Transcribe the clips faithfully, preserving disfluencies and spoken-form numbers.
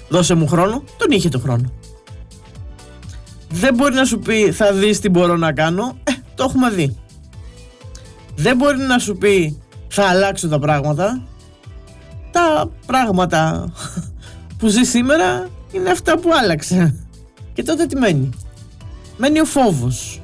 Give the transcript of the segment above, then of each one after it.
Δώσε μου χρόνο, τον είχε το χρόνο. Δεν μπορεί να σου πει θα δεις τι μπορώ να κάνω, ε, το έχουμε δει. Δεν μπορεί να σου πει θα αλλάξω τα πράγματα. Τα πράγματα που ζει σήμερα είναι αυτά που άλλαξε. Και τότε τι μένει? Μένει ο φόβος.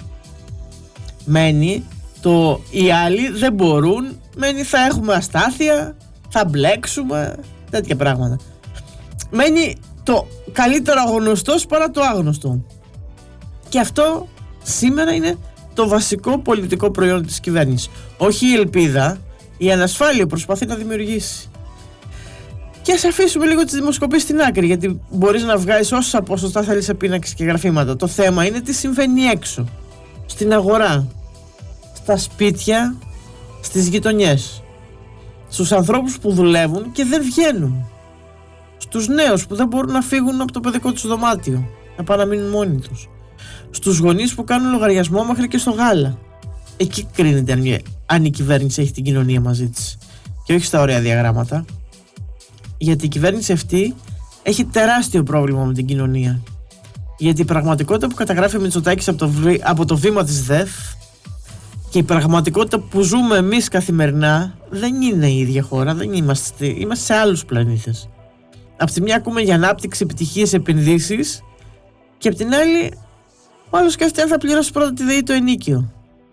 Μένει το οι άλλοι δεν μπορούν. Μένει θα έχουμε αστάθεια, θα μπλέξουμε, τέτοια πράγματα. Μένει το καλύτερο αγνωστός παρά το άγνωστο. Και αυτό σήμερα είναι το βασικό πολιτικό προϊόν της κυβέρνησης. Όχι η ελπίδα, η ανασφάλεια προσπαθεί να δημιουργήσει. Και ας αφήσουμε λίγο τις δημοσκοπήσεις στην άκρη, γιατί μπορείς να βγάλεις όσα ποσοστά θέλεις σε πίνακες και γραφήματα. Το θέμα είναι τι συμβαίνει έξω, στην αγορά, στα σπίτια, στις γειτονιές, στους ανθρώπους που δουλεύουν και δεν βγαίνουν, στους νέους που δεν μπορούν να φύγουν από το παιδικό τους δωμάτιο, να πάνε να μείνουν μόνοι τους, στους γονείς που κάνουν λογαριασμό μέχρι και στο γάλα. Εκεί κρίνεται αν η κυβέρνηση έχει την κοινωνία μαζί της και όχι στα ωραία διαγράμματα. Γιατί η κυβέρνηση αυτή έχει τεράστιο πρόβλημα με την κοινωνία. Γιατί η πραγματικότητα που καταγράφει ο Μητσοτάκης από το, β... από το βήμα της ΔΕΘ και η πραγματικότητα που ζούμε εμείς καθημερινά δεν είναι η ίδια χώρα, δεν είμαστε, είμαστε σε άλλους πλανήτες. Από τη μια ακούμε για ανάπτυξη, επιτυχίες, επενδύσεις και από την άλλη ο άλλος σκέφτεται αν θα πληρώσει πρώτα τη ΔΕΗ το ενίκιο.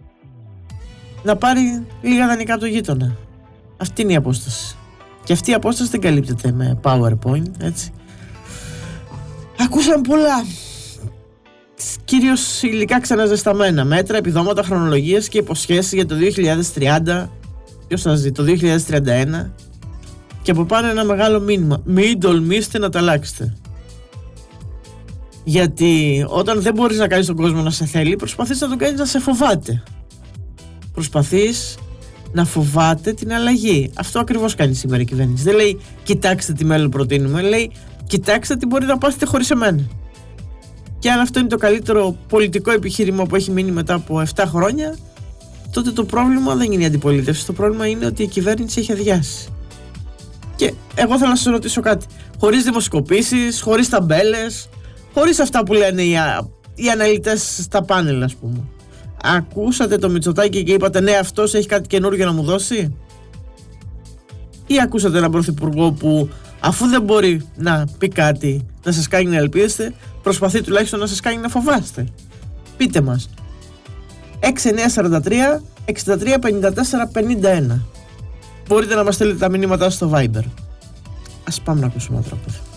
Να πάρει λίγα δανεικά από το γείτονα. Αυτή είναι η απόσταση. Και αυτή η απόσταση δεν καλύπτεται με PowerPoint, έτσι. Ακούσαμε πολλά. Κυρίως υλικά ξαναζεσταμένα. Μέτρα, επιδόματα, χρονολογίες και υποσχέσεις για το δύο χιλιάδες τριάντα. Ποιος θα ζει, το δύο χιλιάδες τριάντα ένα. Και από πάνω ένα μεγάλο μήνυμα. Μην τολμήσετε να τα αλλάξετε. Γιατί όταν δεν μπορείς να κάνεις τον κόσμο να σε θέλει, προσπαθείς να τον κάνεις να σε φοβάται. Προσπαθείς να φοβάται την αλλαγή. Αυτό ακριβώς κάνει σήμερα η κυβέρνηση. Δεν λέει κοιτάξτε τι μέλλον προτείνουμε, λέει κοιτάξτε τι μπορεί να πάθετε χωρίς εμένα. Και αν αυτό είναι το καλύτερο πολιτικό επιχείρημα που έχει μείνει μετά από επτά χρόνια, τότε το πρόβλημα δεν είναι η αντιπολίτευση. Το πρόβλημα είναι ότι η κυβέρνηση έχει αδειάσει. Και εγώ θέλω να σας ρωτήσω κάτι. Χωρίς δημοσκοπήσεις, χωρίς ταμπέλες, χωρίς αυτά που λένε οι, α... οι αναλυτές στα πάνελ, ας πούμε. Ακούσατε το Μητσοτάκη και είπατε ναι, αυτός έχει κάτι καινούργιο να μου δώσει? Ή ακούσατε έναν πρωθυπουργό που αφού δεν μπορεί να πει κάτι να σας κάνει να ελπίζεστε, προσπαθεί τουλάχιστον να σας κάνει να φοβάστε? Πείτε μας. έξι εννιά τέσσερα τρία εξήντα τρία πενήντα τέσσερα πενήντα ένα. Μπορείτε να μας στείλετε τα μηνύματά στο Viber. Ας πάμε να ακούσουμε ένα τραγούδι.